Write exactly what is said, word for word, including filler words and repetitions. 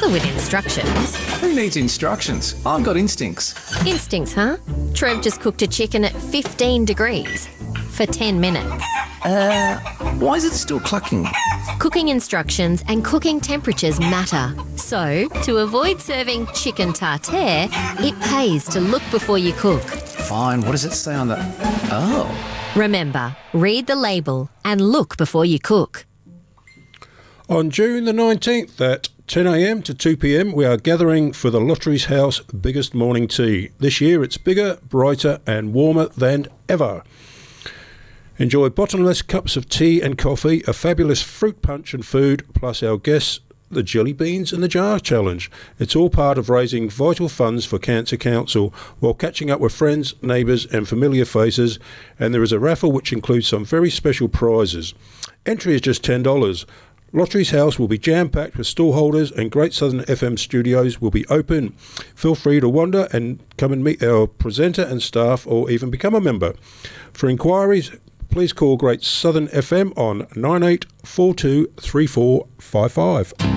bother with instructions. Who needs instructions? I've got instincts. Instincts, huh? Trev just cooked a chicken at fifteen degrees for ten minutes. Uh, why is it still clucking? Cooking instructions and cooking temperatures matter. So, to avoid serving chicken tartare, it pays to look before you cook. Fine, what does it say on the... Oh. Remember, read the label and look before you cook. On June the nineteenth at ten a m to two p m we are gathering for the Lotteries House biggest morning tea. This year it's bigger, brighter and warmer than ever. Enjoy bottomless cups of tea and coffee, a fabulous fruit punch and food, plus our guests, the Jelly Beans and the Jar Challenge. It's all part of raising vital funds for Cancer Council while catching up with friends, neighbours and familiar faces, and there is a raffle which includes some very special prizes. Entry is just ten dollars. Lotteries House will be jam-packed with stallholders and Great Southern F M studios will be open. Feel free to wander and come and meet our presenter and staff or even become a member. For inquiries, please call Great Southern F M on nine eight four two three four five five.